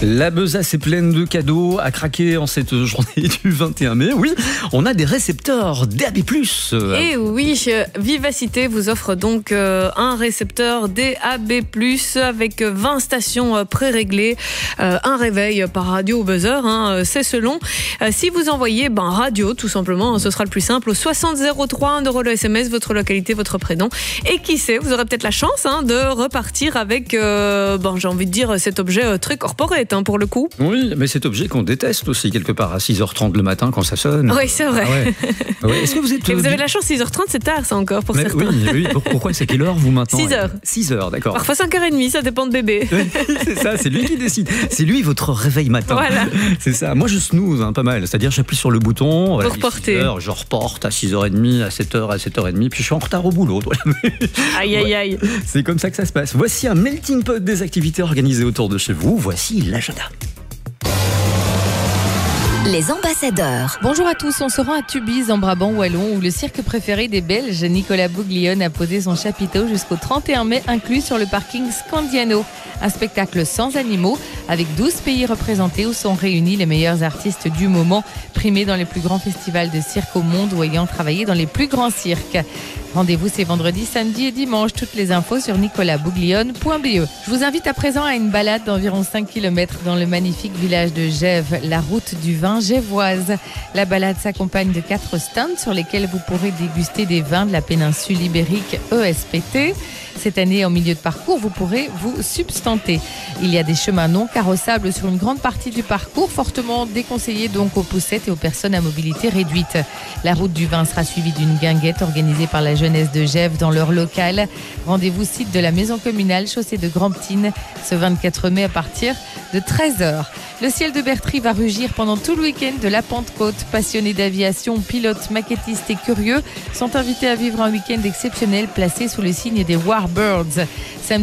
La besace est pleine de cadeaux à craquer en cette journée du 21 mai. Oui, on a des récepteurs DAB+. Et oui, Vivacité vous offre donc un récepteur DAB+, avec 20 stations pré-réglées, un réveil par radio ou buzzer, c'est selon. Si vous envoyez radio, tout simplement, ce sera le plus simple, au 60 03, 1 € le SMS, votre localité, votre prénom. Et qui sait, vous aurez peut-être la chance de repartir avec, j'ai envie de dire, cet objet très corporate pour le coup. Oui, mais cet objet qu'on déteste aussi quelque part à 6h30 le matin quand ça sonne. Oui, c'est vrai. Ah ouais. Est-ce que vous êtes... Et vous avez la chance, 6h30, c'est tard ça encore pour certains. Oui. Pourquoi c'est quelle heure vous maintenant? 6h. 6h, d'accord. Parfois 5h30, ça dépend de bébé. C'est ça, c'est lui qui décide. C'est lui votre réveil matin. Voilà. C'est ça. Moi je snooze pas mal, c'est-à-dire j'appuie sur le bouton, pour reporter. 6h, je reporte à 6h30, à 7h, à 7h30, puis je suis en retard au boulot. Aïe. C'est comme ça que ça se passe. Voici un melting pot des activités organisées autour de chez vous. Voici l'agenda. Les ambassadeurs. Bonjour à tous, on se rend à Tubize en Brabant wallon où le cirque préféré des Belges, Nicolas Bouglione, a posé son chapiteau jusqu'au 31 mai inclus sur le parking Scandiano. Un spectacle sans animaux avec 12 pays représentés où sont réunis les meilleurs artistes du moment, primés dans les plus grands festivals de cirque au monde ou ayant travaillé dans les plus grands cirques. Rendez-vous ces vendredis, samedis et dimanches. Toutes les infos sur nicolasbouglione.be. Je vous invite à présent à une balade d'environ 5 km dans le magnifique village de Gèves, la route du vin gévoise. La balade s'accompagne de 4 stands sur lesquels vous pourrez déguster des vins de la péninsule ibérique ESPT. Cette année, en milieu de parcours, vous pourrez vous substanter. Il y a des chemins non carrossables sur une grande partie du parcours, fortement déconseillés donc aux poussettes et aux personnes à mobilité réduite. La route du vin sera suivie d'une guinguette organisée par la jeunesse de Gèves dans leur local. Rendez-vous site de la maison communale, chaussée de Gramptine, ce 24 mai à partir de 13h. Le ciel de Bertry va rugir pendant tout le week-end de la Pentecôte. Passionnés d'aviation, pilotes, maquettistes et curieux sont invités à vivre un week-end exceptionnel placé sous le signe des Warbirds.